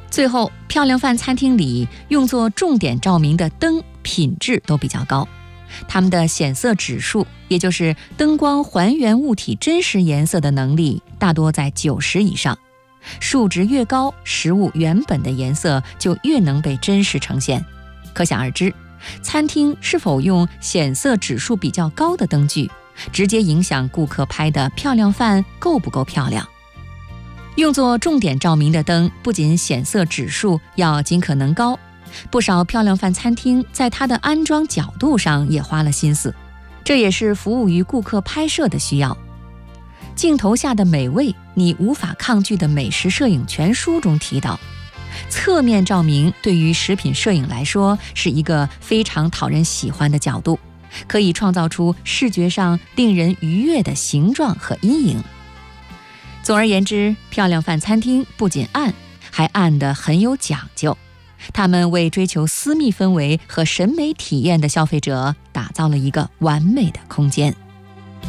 最后，漂亮饭餐厅里用作重点照明的灯品质都比较高，它们的显色指数，也就是灯光还原物体真实颜色的能力，大多在90以上。数值越高，食物原本的颜色就越能被真实呈现。可想而知，餐厅是否用显色指数比较高的灯具，直接影响顾客拍的漂亮饭够不够漂亮。用作重点照明的灯，不仅显色指数要尽可能高，不少漂亮饭餐厅在它的安装角度上也花了心思，这也是服务于顾客拍摄的需要。镜头下的美味，你无法抗拒的美食摄影全书中提到，侧面照明对于食品摄影来说是一个非常讨人喜欢的角度，可以创造出视觉上令人愉悦的形状和阴影。总而言之，漂亮饭餐厅不仅暗，还暗得很有讲究。他们为追求私密氛围和审美体验的消费者打造了一个完美的空间。